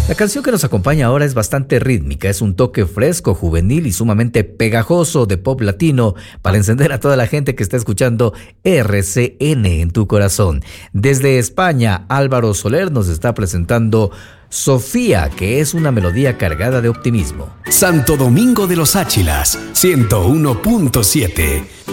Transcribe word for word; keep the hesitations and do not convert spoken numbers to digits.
La canción que nos acompaña ahora es bastante rítmica, es un toque fresco, juvenil y sumamente pegajoso de pop latino para encender a toda la gente que está escuchando R C N en tu corazón. Desde España, Álvaro Soler nos está presentando Sofía, que es una melodía cargada de optimismo. Santo Domingo de los Áchilas, ciento uno punto siete.